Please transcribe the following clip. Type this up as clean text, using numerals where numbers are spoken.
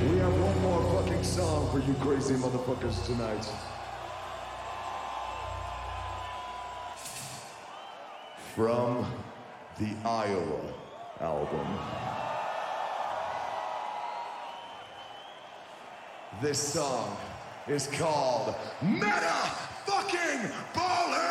We have one more fucking song for you crazy motherfuckers tonight. From the Iowa album. This song is called Meta Fucking Baller!